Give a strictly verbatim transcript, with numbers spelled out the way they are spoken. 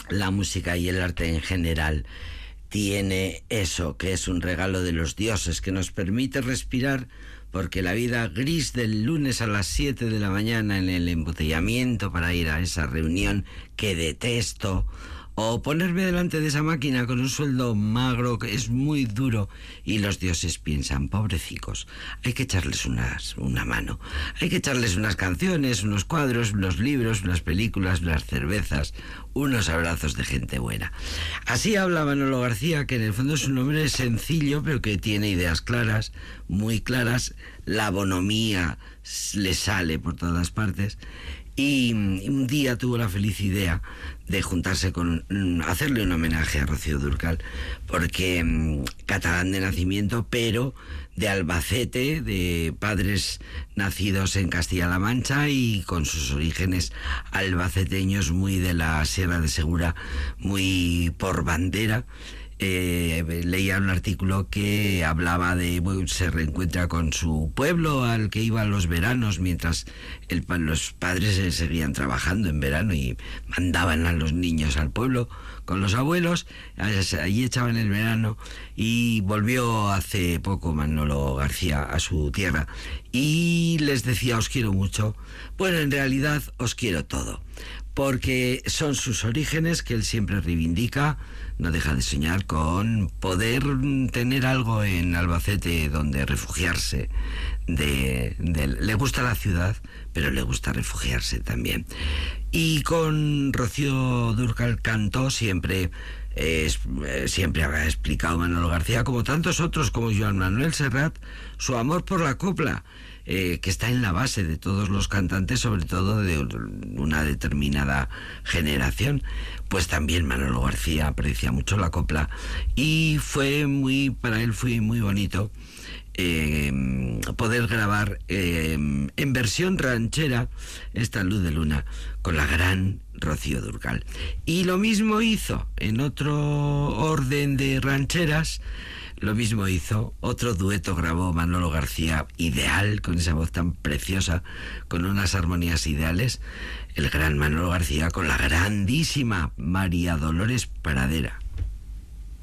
la música y el arte en general tiene eso, que es un regalo de los dioses, que nos permite respirar, porque la vida gris del lunes a las siete de la mañana en el embotellamiento para ir a esa reunión que detesto, o ponerme delante de esa máquina con un sueldo magro que es muy duro, y los dioses piensan, pobrecicos, hay que echarles unas, una mano, hay que echarles unas canciones, unos cuadros, unos libros, unas películas, unas cervezas, unos abrazos de gente buena. Así habla Manolo García, que en el fondo es un hombre sencillo, pero que tiene ideas claras, muy claras, la bonomía le sale por todas partes. Y un día tuvo la feliz idea de juntarse con, hacerle un homenaje a Rocío Dúrcal, porque um, catalán de nacimiento, pero de Albacete, de padres nacidos en Castilla-La Mancha y con sus orígenes albaceteños, muy de la Sierra de Segura, muy por bandera. Eh, leía un artículo que hablaba de, bueno, se reencuentra con su pueblo al que iba a los veranos, mientras el, los padres eh, seguían trabajando en verano y mandaban a los niños al pueblo con los abuelos, allí echaban el verano, y volvió hace poco Manolo García a su tierra y les decía, os quiero mucho. Bueno, en realidad os quiero todo, porque son sus orígenes que él siempre reivindica. No deja de soñar con poder tener algo en Albacete donde refugiarse. De, de, le gusta la ciudad, pero le gusta refugiarse también. Y con Rocío Dúrcal cantó siempre, eh, siempre habrá explicado Manolo García, como tantos otros, como Joan Manuel Serrat, su amor por la copla. Eh, que está en la base de todos los cantantes, sobre todo de una determinada generación. Pues también Manolo García aprecia mucho la copla, y fue muy, para él fue muy bonito eh, poder grabar eh, en versión ranchera esta Luz de Luna con la gran Rocío Dúrcal. Y lo mismo hizo en otro orden de rancheras. Lo mismo hizo, otro dueto grabó Manolo García, ideal, con esa voz tan preciosa, con unas armonías ideales, el gran Manolo García con la grandísima María Dolores Pradera.